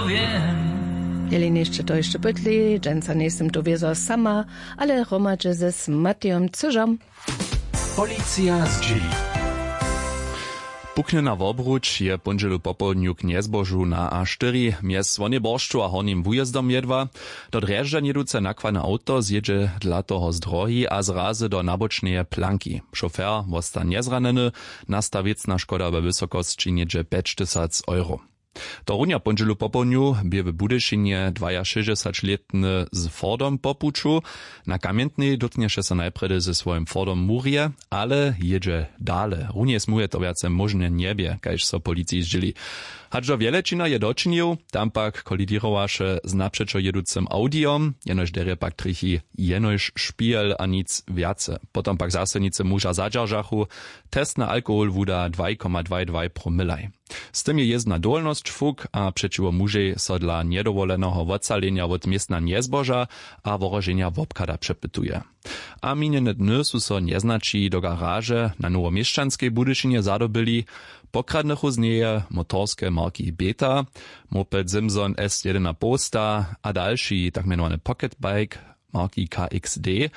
wiem. Jelin to jeszcze pytli, dżęca nie jestem tu wiezo sama, ale romadże ze Matejom Cyżom. Policja z dzieli. Pukne na wobruč je ponželu popołudniu k niezbožu na A4 mies Svoniboršću a Hornim Wujezdom jedva. Do Drježdža jedúce nakwane auto zjedzie dla toho z drohi a zrazy do nabočneje planki. Šofér wosta nezraneny, nastawiecna škoda we wysokości niedzie 5000 €. Do runia ponželu popołudniu bie w Budyšinie 62-letny z Fordom popuču. Na kamientnej dotknieše se najpredy ze swoim Fordom Murie, ale jedzie dale. Runie smuje to viace možne niebie, kajž so policii zdzili. Hač do Wielečina je dočinil, tam pak kolidirowaše z naprzeczo jedúcym Audiom, jenož derje pak trichy jenož špiel a nic viace. Potom pak zasenice muža zadžaržachu, test na alkohol wuda 2,22 promilaj. Z tym je jezdna dolnosť fuk a przeciwo mužej so dla niedovoleného odcalenia od miestna niezboža a woroženia wobkada przepytuje. A miniene dny su so nieznači do garaže na Nowomieszczanskiej Budyšinie zadobili. Pokradnych uznieje motorske marki Beta, moped Simson S1 Posta a další tak menované pocketbike marki KXD.